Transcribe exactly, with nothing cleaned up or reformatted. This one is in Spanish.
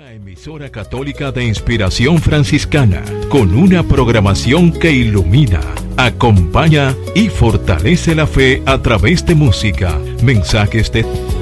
Una emisora católica de inspiración franciscana, con una programación que ilumina, acompaña y fortalece la fe a través de música, mensajes de